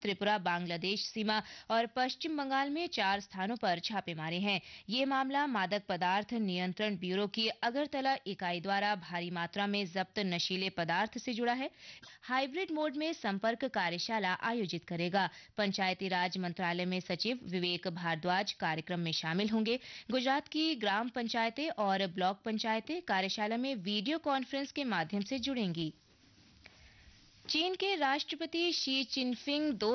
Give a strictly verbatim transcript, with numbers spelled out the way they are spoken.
त्रिपुरा बांग्लादेश सीमा और पश्चिम बंगाल में चार स्थानों पर छापे मारे हैं। ये मामला मादक पदार्थ नियंत्रण ब्यूरो की अगरतला इकाई द्वारा भारी मात्रा में जब्त नशीले पदार्थ से जुड़ा है। हाइब्रिड मोड में संपर्क कार्यशाला आयोजित करेगा। पंचायती राज मंत्रालय में सचिव विवेक भारद्वाज कार्यक्रम में शामिल होंगे। गुजरात की ग्राम पंचायतें और ब्लॉक पंचायतें कार्यशाला में वीडियो कॉन्फ्रेंस के माध्यम से जुड़ेंगी। चीन के राष्ट्रपति शी चिनफिंग दो